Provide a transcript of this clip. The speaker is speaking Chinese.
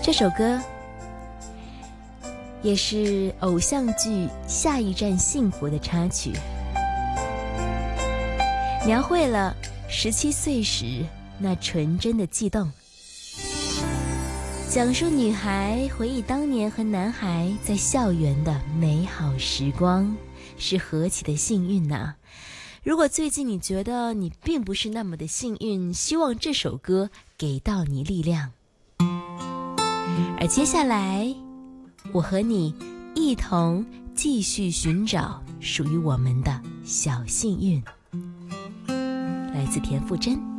这首歌也是偶像剧《下一站幸福》的插曲，描绘了17岁时那纯真的悸动，讲述女孩回忆当年和男孩在校园的美好时光，是何其的幸运啊！如果最近你觉得你并不是那么的幸运，希望这首歌给到你力量。而接下来，我和你一同继续寻找属于我们的小幸运。来自田馥甄。